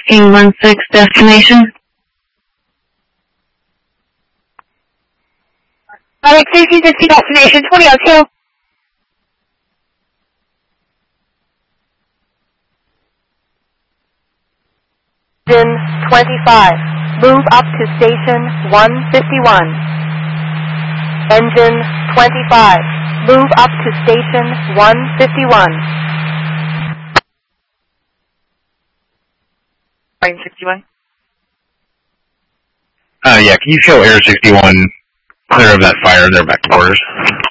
King 16 destination. Alex 360 destination 2002. Engine 25. Move up to station 151. Engine 25. Move up to station 151. Plane 61. Yeah, can you show Air 61 clear of that fire? They're back to orders.